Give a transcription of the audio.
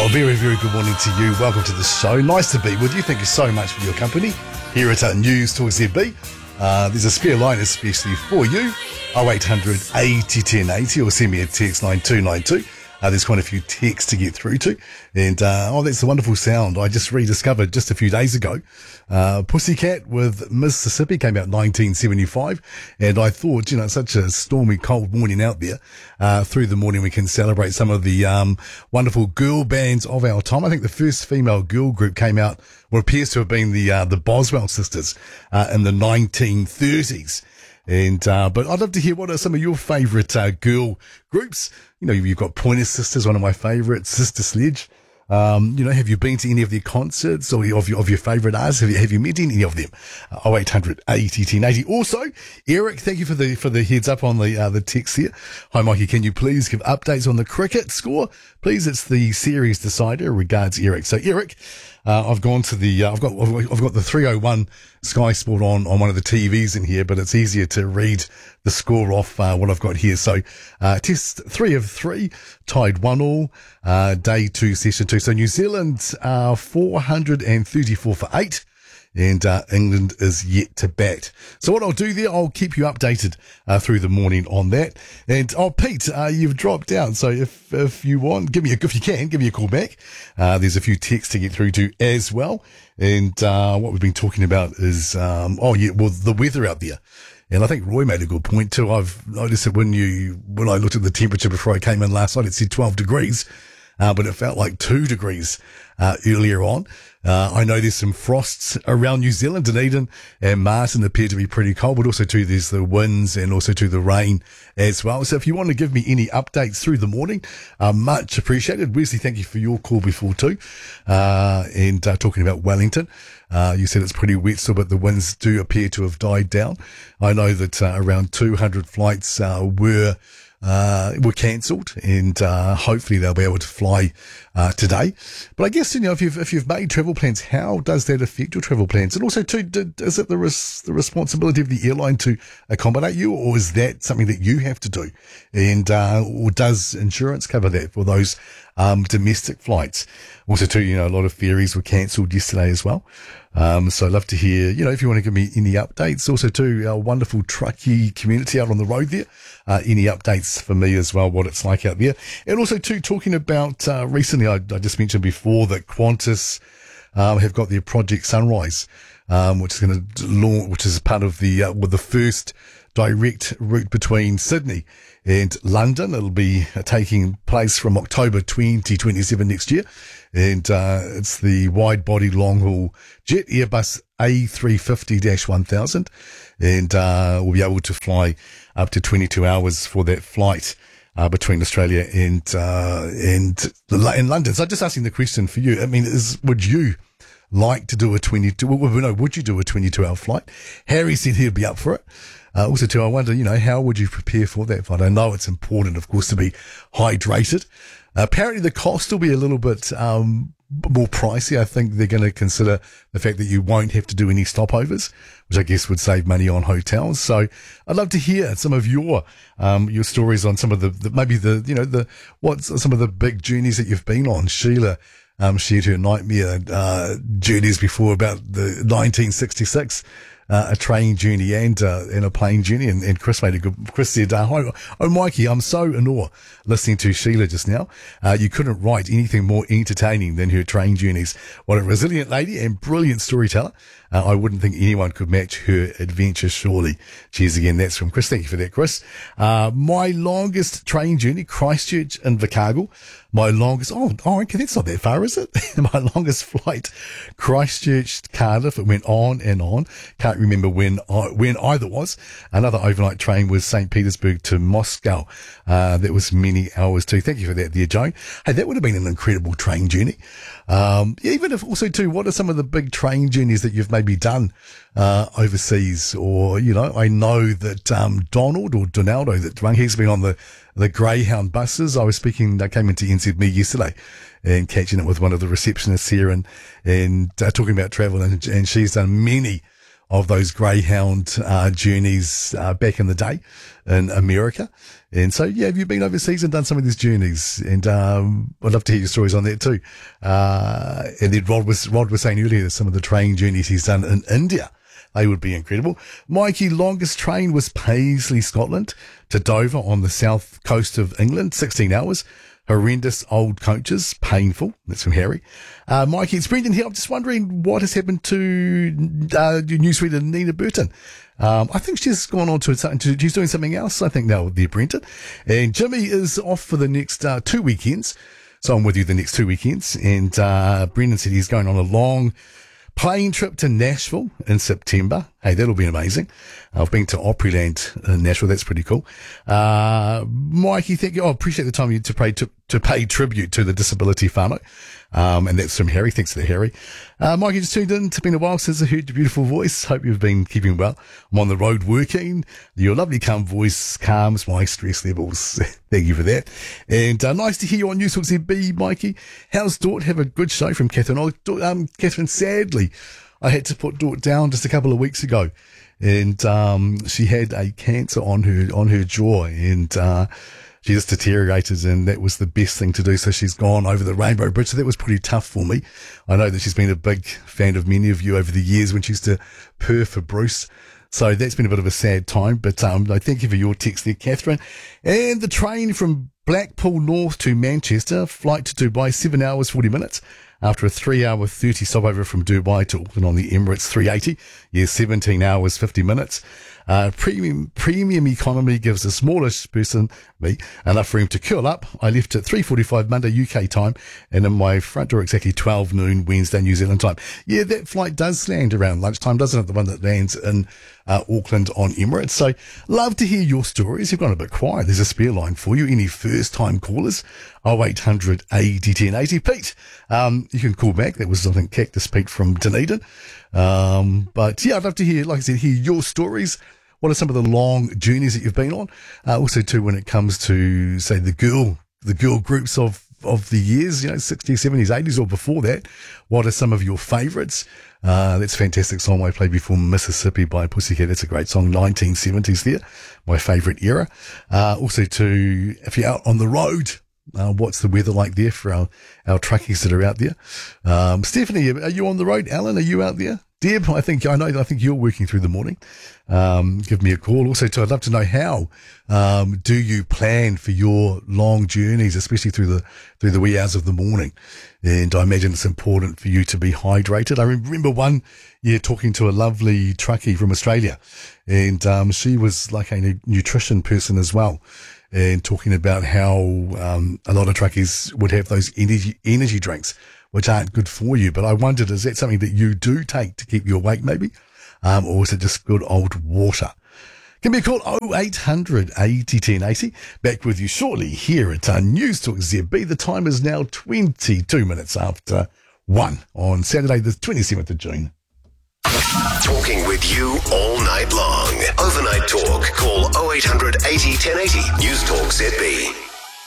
Oh, very, very good morning to you. Welcome to the show. Nice to be with you. Thank you so much for your company here at News Talk ZB. There's a spare line especially for you. 0800 80 10 80 or send me a text 9292. There's quite a few texts to get through to. And, that's a wonderful sound. I just rediscovered just a few days ago. Pussycat with Mississippi came out 1975. And I thought, it's such a stormy, cold morning out there. Through the morning, we can celebrate some of the, wonderful girl bands of our time. I think the first female girl group came out, what appears to have been the Boswell sisters, in the 1930s. And, but I'd love to hear what are some of your favourite, girl groups. You've got Pointer Sisters, one of my favourites, Sister Sledge. Have you been to any of their concerts or of your favourite artists? Have you met any of them? 0800 80 10 80. Also, Eric, thank you for the heads up on the text here. Hi, Mikey. Can you please give updates on the cricket score? Please, it's the series decider. Regards, Eric. So, Eric, I've gone to the, I've got the 301 Sky Sport on one of the TVs in here, but it's easier to read the score off, what I've got here. So, test 3 of 3, tied 1-1, day 2, session 2. So New Zealand, 434 for 8. And England is yet to bat. So what I'll do there, I'll keep you updated through the morning on that. And Pete, you've dropped out. So if you want, give me a call back. There's a few texts to get through to as well. And what we've been talking about is the weather out there. And I think Roy made a good point too. I've noticed that when I looked at the temperature before I came in last night, it said 12 degrees. But it felt like 2 degrees earlier on. I know there's some frosts around New Zealand. Dunedin and Martin appear to be pretty cold, but also too there's the winds and also too the rain as well. So if you want to give me any updates through the morning, much appreciated. Wesley, thank you for your call before too. And talking about Wellington, you said it's pretty wet still, but the winds do appear to have died down. I know that around 200 flights were cancelled, and hopefully they'll be able to fly today. But I guess if you've made travel plans, how does that affect your travel plans? And also, too, is it the responsibility of the airline to accommodate you, or is that something that you have to do? And or does insurance cover that for those domestic flights? Also, too, a lot of ferries were cancelled yesterday as well. So I'd love to hear, if you want to give me any updates. Also, too, our wonderful truckie community out on the road there. Any updates for me as well, what it's like out there. And also, too, talking about, recently, I just mentioned before that Qantas, have got their Project Sunrise, which is going to launch, which is part of the first direct route between Sydney and London. It'll be taking place from October 2027 next year. And it's the wide-body long-haul jet Airbus A350-1000. And we'll be able to fly up to 22 hours for that flight between Australia and London. So I'm just asking the question for you. I mean, would you like to do would you do a 22-hour flight? Harry said he'd be up for it. Also, too, I wonder, how would you prepare for that flight? I know it's important, of course, to be hydrated. Apparently, the cost will be a little bit more pricey. I think they're going to consider the fact that you won't have to do any stopovers, which I guess would save money on hotels. So I'd love to hear some of your stories on some of what's some of the big journeys that you've been on. Sheila shared her nightmare journeys before about the 1966. A train journey and a plane journey, and Chris said, hi, oh Mikey, I'm so in awe listening to Sheila just now. You couldn't write anything more entertaining than her train journeys. What a resilient lady and brilliant storyteller. I wouldn't think anyone could match her adventure, surely. Cheers again. That's from Chris. Thank you for that, Chris. My longest train journey, Christchurch and Invercargill. My longest, okay, that's not that far, is it? My longest flight, Christchurch, Cardiff. It went on and on. Can't remember when either was. Another overnight train was St. Petersburg to Moscow. That was many hours too. Thank you for that there, Joan. Hey, that would have been an incredible train journey. Even if also too, what are some of the big train journeys that you've maybe done, overseas? Or, I know that, Donaldo that rung, he's been on the Greyhound buses. I came into NZME yesterday and catching it with one of the receptionists here and talking about travel, and she's done many of those Greyhound journeys back in the day in America. And so, yeah, have you been overseas and done some of these journeys? And I'd love to hear your stories on that too. And then Rod was saying earlier some of the train journeys he's done in India. They would be incredible. Mikey, longest train was Paisley, Scotland to Dover on the south coast of England, 16 hours. Horrendous old coaches, painful. That's from Harry. Mikey, it's Brendan here. I'm just wondering what has happened to Newsreader Nina Burton. I think she's gone on to she's doing something else, I think now, there, Brendan. And Jimmy is off for the next 2 weekends. So I'm with you the next 2 weekends. And Brendan said he's going on a long plane trip to Nashville in September. Hey, that'll be amazing. I've been to Opryland in Nashville. That's pretty cool. Mikey, thank you. I appreciate the time to pay tribute to the disability whānau. And that's from Harry. Thanks to the Harry. Mikey just tuned in. It's been a while since I heard your beautiful voice. Hope you've been keeping well. I'm on the road working. Your lovely calm voice calms my stress levels. Thank you for that. And nice to hear you on News Talk ZB, Mikey. How's Dort? Have a good show from Catherine. Catherine, sadly, I had to put Dort down just a couple of weeks ago. And she had a cancer on her jaw, and she just deteriorated, and that was the best thing to do. So she's gone over the Rainbow Bridge. So that was pretty tough for me. I know that she's been a big fan of many of you over the years when she used to purr for Bruce. So that's been a bit of a sad time, but I thank you for your text there, Catherine. And the train from Blackpool North to Manchester, flight to Dubai, 7 hours, 40 minutes. After a 3-hour 30 stopover from Dubai to Auckland on the Emirates 380. 17 hours, 50 minutes. Premium economy gives a smallish person, me, enough room to curl up. I left at 3:45 Monday UK time, and in my front door exactly 12 noon Wednesday New Zealand time. Yeah, that flight does land around lunchtime, doesn't it? The one that lands in Auckland on Emirates. So love to hear your stories. You've gone a bit quiet. There's a spare line for you. Any first time callers? 0800 80 1080. Pete, you can call back. That was, I think, Cactus Pete from Dunedin. But yeah, I'd love to hear, like I said, hear your stories. What are some of the long journeys that you've been on? Also too, when it comes to, say, the girl groups of the years, 60s, 70s, 80s, or before that, what are some of your favourites? That's a fantastic song I played before, Mississippi by Pussycat. That's a great song, 1970s there, my favourite era. Also too, if you're out on the road, what's the weather like there for our truckies that are out there? Stephanie, are you on the road? Alan, are you out there? Deb, I think you're working through the morning. Give me a call. Also, too, I'd love to know how do you plan for your long journeys, especially through the wee hours of the morning. And I imagine it's important for you to be hydrated. I remember one year talking to a lovely truckie from Australia, and she was like a nutrition person as well, and talking about how a lot of truckies would have those energy drinks, which aren't good for you. But I wondered, is that something that you do take to keep you awake maybe? Or is it just good old water? Give me a call, 0800 80 1080. Back with you shortly here at News Talk ZB. The time is now 22 minutes after 1 on Saturday, the 27th of June. Talking with you all night long. Overnight talk. Call 0800 80 1080. News Talk ZB.